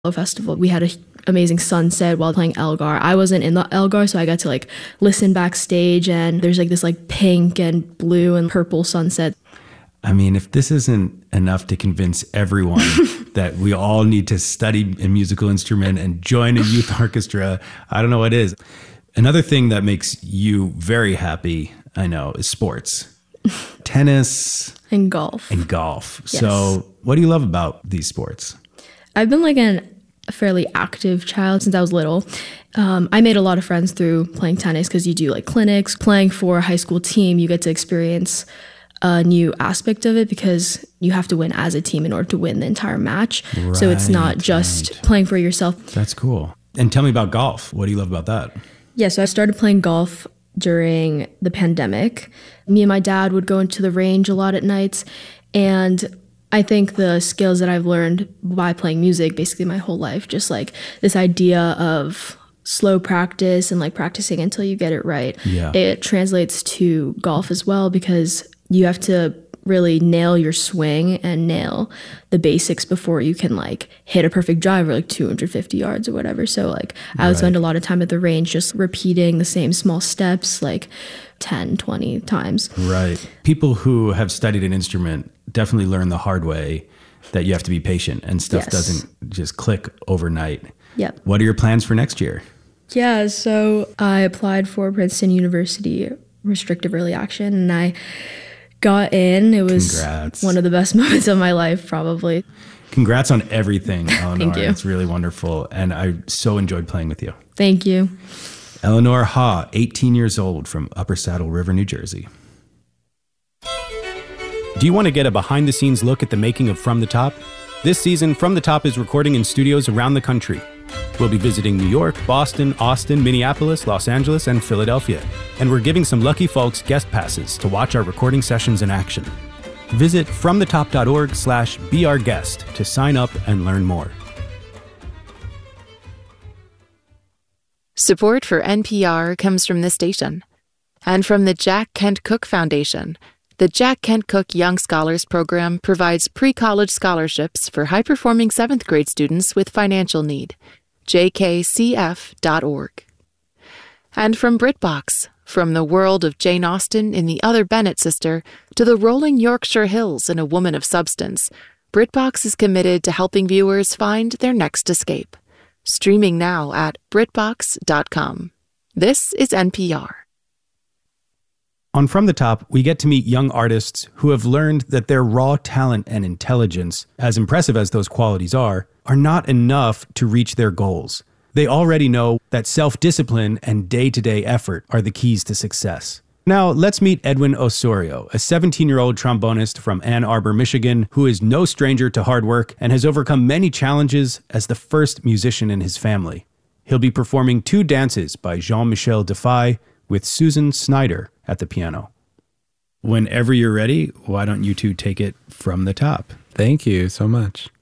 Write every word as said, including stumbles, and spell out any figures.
festival. We had an amazing sunset while playing Elgar. I wasn't in the Elgar, so I got to like listen backstage, and there's like this like pink and blue and purple sunset. I mean, if this isn't enough to convince everyone that we all need to study a musical instrument and join a youth orchestra, I don't know what is. Another thing that makes you very happy, I know, is sports. Tennis. And golf. And golf. Yes. So what do you love about these sports? I've been like an, a fairly active child since I was little. Um, I made a lot of friends through playing tennis because you do like clinics. Playing for a high school team, you get to experience a new aspect of it because you have to win as a team in order to win the entire match. Right, so it's not just right. playing for yourself. That's cool. And tell me about golf. What do you love about that? Yeah, so I started playing golf during the pandemic. Me and my dad would go into the range a lot at nights, and I think the skills that I've learned by playing music basically my whole life, just like this idea of slow practice and like practicing until you get it right. Yeah. It translates to golf as well because you have to really nail your swing and nail the basics before you can like hit a perfect drive or like two hundred fifty yards or whatever. So like I would right. spend a lot of time at the range just repeating the same small steps like ten, twenty times. Right. People who have studied an instrument definitely learn the hard way that you have to be patient and stuff yes. doesn't just click overnight. Yep. What are your plans for next year? Yeah, so I applied for Princeton University Restrictive Early Action and I got in. It was Congrats. One of the best moments of my life, probably. Congrats on everything, Eleanor. Thank you. It's really wonderful. And I so enjoyed playing with you. Thank you. Eleanor Ha, eighteen years old from Upper Saddle River, New Jersey. Do you want to get a behind-the-scenes look at the making of From the Top? This season, From the Top is recording in studios around the country. We'll be visiting New York, Boston, Austin, Minneapolis, Los Angeles, and Philadelphia. And we're giving some lucky folks guest passes to watch our recording sessions in action. Visit fromthetop.org slash be our guest to sign up and learn more. Support for N P R comes from this station and from the Jack Kent Cooke Foundation. The Jack Kent Cooke Young Scholars Program provides pre-college scholarships for high-performing seventh grade students with financial need. j k c f dot org. And from BritBox, from the world of Jane Austen in The Other Bennet Sister to the rolling Yorkshire Hills in A Woman of Substance, BritBox is committed to helping viewers find their next escape. Streaming now at britbox dot com. This is N P R. On From the Top, we get to meet young artists who have learned that their raw talent and intelligence, as impressive as those qualities are, are not enough to reach their goals. They already know that self-discipline and day-to-day effort are the keys to success. Now, let's meet Edwin Osorio, a seventeen-year-old trombonist from Ann Arbor, Michigan, who is no stranger to hard work and has overcome many challenges as the first musician in his family. He'll be performing two dances by Jean-Michel Defay with Susan Snyder at the piano. Whenever you're ready, why don't you two take it from the top? Thank you so much.